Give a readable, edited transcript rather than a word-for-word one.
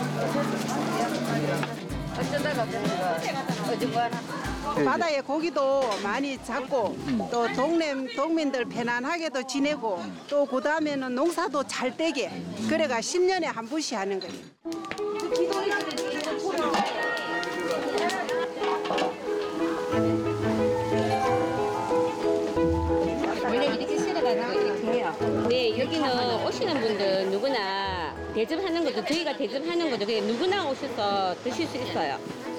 어쩌다가 그런 거 하나? 바다에 고기도 많이 잡고 또 동민들 편안하게도 지내고 또 그 다음에는 농사도 잘 되게 그래가 10년에 한 번씩 하는 거예요. 원래 이렇게 썰어가지고 이렇게 해요. 네, 여기는 오시는 분들 누구나 대접하는 것도 저희가 대접하는 거죠. 그냥 누구나 오셔서 드실 수 있어요.